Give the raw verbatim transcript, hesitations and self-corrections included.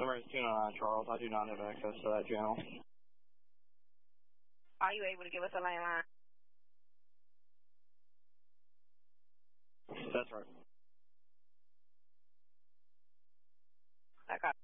Number is two nine nine Charles. I do not have access to that channel. Are you able to give us a landline? That's right. Okay.